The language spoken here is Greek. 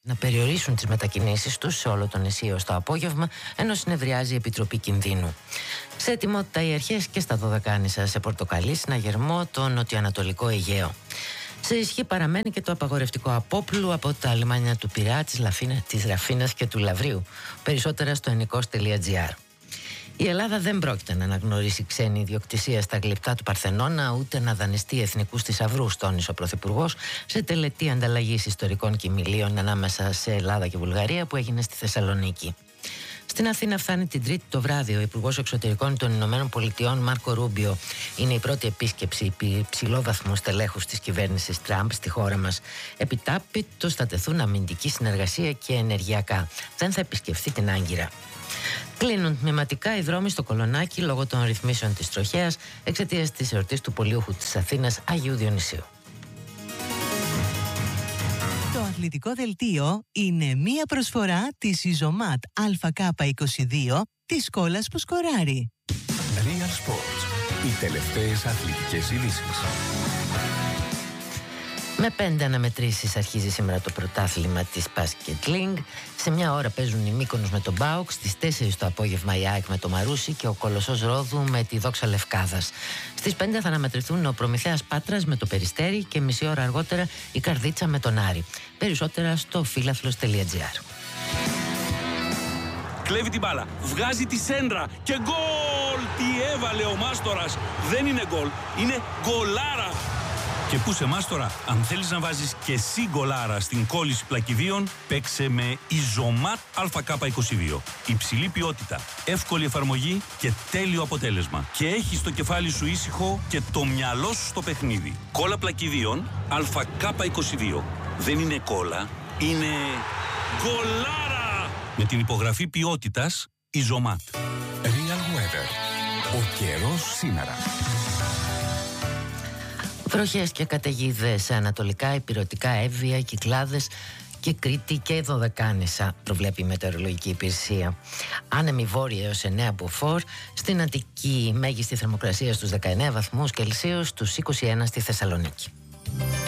να περιορίσουν τις μετακινήσεις τους σε όλο το νησί ως το απόγευμα, ενώ συνεδριάζει η Επιτροπή Κινδύνου. Σε ετοιμότητα οι αρχές και στα Δωδεκάνησα, σε πορτοκαλί συναγερμό το νοτιοανατολικό Αιγαίο. Σε ισχύ παραμένει και το απαγορευτικό απόπλου από τα λιμάνια του Πειραιά, της Ραφίνας και του Λαβρίου. Περισσότερα στο ενικός.gr. Η Ελλάδα δεν πρόκειται να αναγνωρίσει ξένη ιδιοκτησία στα γλυπτά του Παρθενώνα, ούτε να δανειστεί εθνικούς θησαυρούς, τόνισε ο Πρωθυπουργός σε τελετή ανταλλαγής ιστορικών κοιμηλίων ανάμεσα σε Ελλάδα και Βουλγαρία που έγινε στη Θεσσαλονίκη. Στην Αθήνα φτάνει την Τρίτη το βράδυ ο Υπουργός Εξωτερικών των Ηνωμένων Πολιτειών Μάρκο Ρούμπιο. Είναι η πρώτη επίσκεψη υψηλόβαθμου στελέχους της κυβέρνησης Τραμπ στη χώρα μας. Επιτάπητος θα τεθούν αμυντική συνεργασία και ενεργειακά. Δεν θα επισκεφθεί την Άγκυρα. Κλείνουν τμηματικά οι δρόμοι στο Κολονάκι λόγω των ρυθμίσεων της τροχέας εξαιτίας της εορτής του Πολιούχου της Αθήνας Αγίου Διονυσίου. Το αθλητικό δελτίο είναι μία προσφορά της Ιζωμάτ ΑΚ22 της σκόλας που σκοράρει. Real Sports. Οι τελευταίες αθλητικές ειδήσεις. Με 5 αναμετρήσεις αρχίζει σήμερα το πρωτάθλημα της Basket League. Σε μια ώρα παίζουν οι Μύκονος με τον ΠΑΟΚ, στις 4 το απόγευμα η ΑΕΚ με το Μαρούσι και ο Κολοσσός Ρόδου με τη Δόξα Λευκάδας. Στις 5 θα αναμετρηθούν ο Προμηθέας Πάτρας με το Περιστέρι και μισή ώρα αργότερα η Καρδίτσα με τον Άρη. Περισσότερα στο φίλαθλος.gr. Κλέβει την μπάλα, βγάζει τη σέντρα και γκολ! Τι έβαλε ο Μάστορας! Δεν είναι γκολ, είναι γκολάρα! Και πού σε Μάστορα, αν θέλεις να βάζεις και εσύ γκολάρα στην κόλληση πλακιδίων, παίξε με Ιζωμάτ ΑΚ22. Υψηλή ποιότητα, εύκολη εφαρμογή και τέλειο αποτέλεσμα. Και έχεις το κεφάλι σου ήσυχο και το μυαλό σου στο παιχνίδι. Κόλλα πλακιδίων ΑΚ22. Δεν είναι κόλλα, είναι γκολάρα! Με την υπογραφή ποιότητας Ιζωμάτ. Real Weather. Ο καιρός σήμερα. Βροχές και καταιγίδες ανατολικά, ηπειρωτικά, Εύβοια, Κυκλάδες και Κρήτη και Δωδεκάνησα, προβλέπει η Μετεωρολογική Υπηρεσία. Άνεμη βόρεια έως 9 μποφόρ, στην Αττική μέγιστη θερμοκρασία στους 19 βαθμούς Κελσίου, στους 21 στη Θεσσαλονίκη.